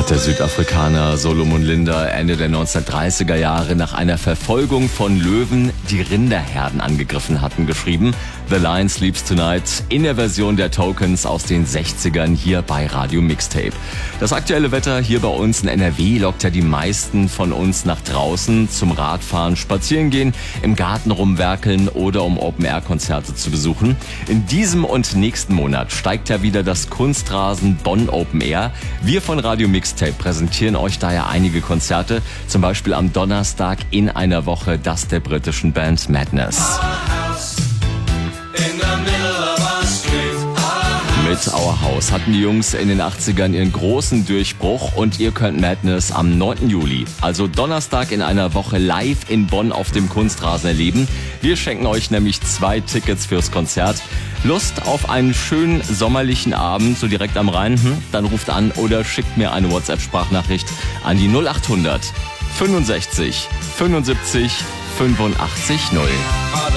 Der Südafrikaner Solomon Linda Ende der 1930er Jahre nach einer Verfolgung von Löwen die Rinderherden angegriffen hatten, geschrieben. The Lion Sleeps Tonight in der Version der Tokens aus den 60ern hier bei Radio Mixtape. Das aktuelle Wetter hier bei uns in NRW lockt ja die meisten von uns nach draußen zum Radfahren, spazieren gehen, im Garten rumwerkeln oder um Open-Air-Konzerte zu besuchen. In diesem und nächsten Monat steigt ja wieder das Kunstrasen Bonn Open Air. Wir von Radio Mixtape präsentieren euch daher einige Konzerte, zum Beispiel am Donnerstag in einer Woche das der britischen Band Madness. Mit Our House hatten die Jungs in den 80ern ihren großen Durchbruch und ihr könnt Madness am 9. Juli, also Donnerstag in einer Woche live in Bonn auf dem Kunstrasen erleben. Wir schenken euch nämlich 2 Tickets fürs Konzert. Lust auf einen schönen sommerlichen Abend, so direkt am Rhein? Dann ruft an oder schickt mir eine WhatsApp-Sprachnachricht an die 0800 65 75 85 0.